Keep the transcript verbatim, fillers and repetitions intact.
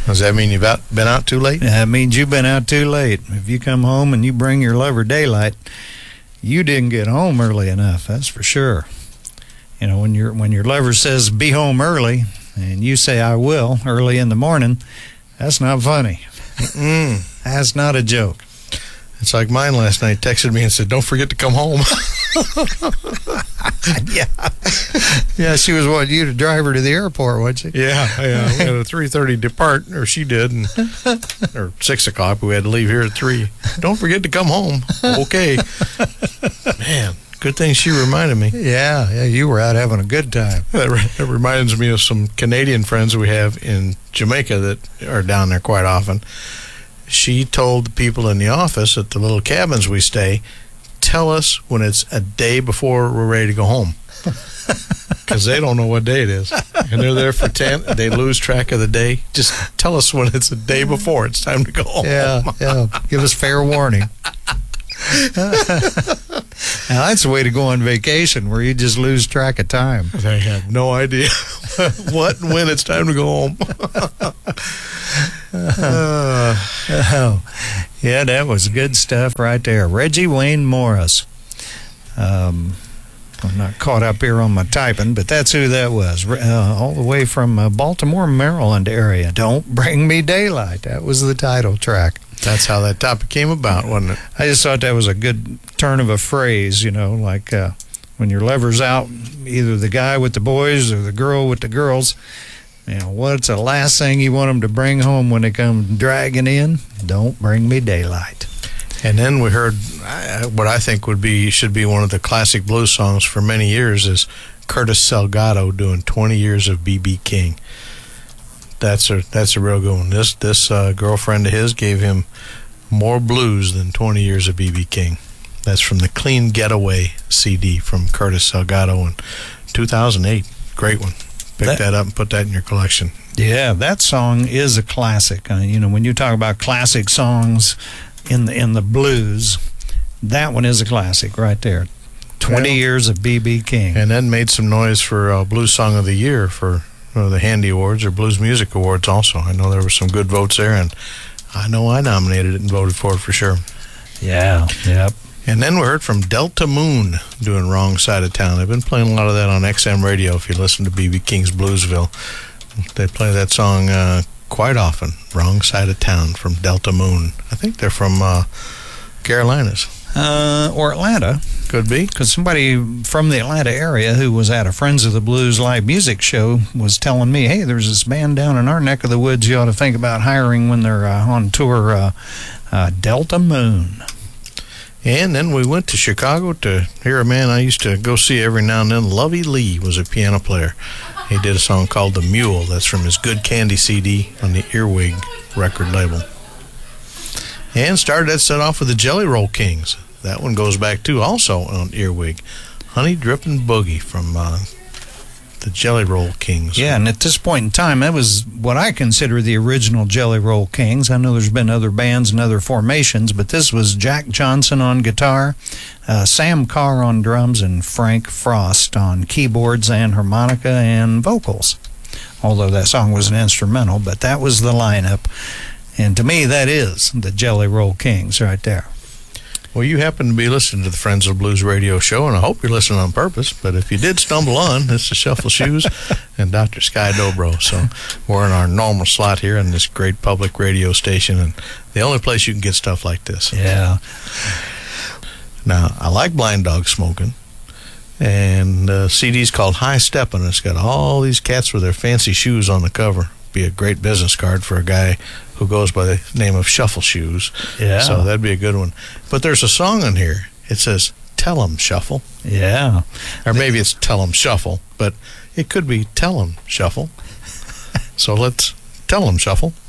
Does that mean you've out, been out too late? That means you've been out too late. If you come home and you bring your lover daylight, you didn't get home early enough, that's for sure. You know, when, your when your lover says, be home early, and you say, I will, early in the morning, that's not funny. Mm. That's not a joke. It's like mine last night texted me and said, don't forget to come home. yeah. Yeah, she was wanting you to drive her to the airport, wasn't she? Yeah, yeah. We had a three thirty depart, or she did, and, or six o'clock. We had to leave here at three. Don't forget to come home. Okay. Man, good thing she reminded me. Yeah, yeah, you were out having a good time. That, re- that reminds me of some Canadian friends we have in Jamaica that are down there quite often. She told the people in the office at the little cabins we stay, tell us when it's a day before we're ready to go home. Because they don't know what day it is. And they're there for ten. They lose track of the day. Just tell us when it's a day before it's time to go home. Yeah, yeah. Give us fair warning. Now, that's the way to go on vacation, where you just lose track of time. They have no idea what and when it's time to go home. uh, oh, yeah, that was good stuff right there. Reggie Wayne Morris. Um, I'm not caught up here on my typing, but that's who that was. Uh, all the way from uh, Baltimore, Maryland area. Don't Bring Me Daylight. That was the title track. That's how that topic came about, wasn't it? I just thought that was a good turn of a phrase, you know, like uh, when your lover's out, either the guy with the boys or the girl with the girls, you know, what's the last thing you want them to bring home when they come dragging in? Don't Bring Me Daylight. And then we heard uh, what I think would be should be one of the classic blues songs for many years is Curtis Salgado doing twenty years of B B King. That's a that's a real good one. This this uh, girlfriend of his gave him more blues than twenty years of B B King. That's from the Clean Getaway C D from Curtis Salgado in two thousand eight. Great one. Pick that, that up and put that in your collection. Yeah, that song is a classic. Uh, you know, when you talk about classic songs in the in the blues, that one is a classic right there. twenty well, years of B B King. And then made some noise for uh, Blues Song of the Year for uh, the Handy Awards or Blues Music Awards also. I know there were some good votes there, and I know I nominated it and voted for it for sure. Yeah, yep. And then we heard from Delta Moon doing Wrong Side of Town. They've been playing a lot of that on X M radio if you listen to B B King's Bluesville. They play that song uh, quite often, Wrong Side of Town from Delta Moon. I think they're from uh, Carolinas. Uh, or Atlanta. Could be. Because somebody from the Atlanta area who was at a Friends of the Blues live music show was telling me, hey, there's this band down in our neck of the woods you ought to think about hiring when they're uh, on tour, uh, uh, Delta Moon. And then we went to Chicago to hear a man I used to go see every now and then. Lovey Lee was a piano player. He did a song called The Mule. That's from his Good Candy C D on the Earwig record label. And started that set off with the Jelly Roll Kings. That one goes back too, also on Earwig. Honey Drippin' Boogie from uh, the Jelly Roll Kings. Yeah, and at this point in time, that was what I consider the original Jelly Roll Kings. I know there's been other bands and other formations, but this was Jack Johnson on guitar, uh, Sam Carr on drums, and Frank Frost on keyboards and harmonica and vocals. Although that song was an instrumental, but that was the lineup. And to me, that is the Jelly Roll Kings right there. Well, you happen to be listening to the Friends of Blues radio show, and I hope you're listening on purpose. But if you did stumble on, it's the Shuffle Shoes and Doctor Sky Dobro. So we're in our normal slot here in this great public radio station, and the only place you can get stuff like this. Yeah. Now, I like Blind Dog Smoking, and the C D's called High Steppin'. It's got all these cats with their fancy shoes on the cover. Be a great business card for a guy who goes by the name of Shuffle Shoes. Yeah. So that'd be a good one. But there's a song on here. It says, Tell 'em Shuffle. Yeah. Or maybe it's Tell 'em Shuffle, but it could be Tell 'em Shuffle. So let's Tell 'em Shuffle.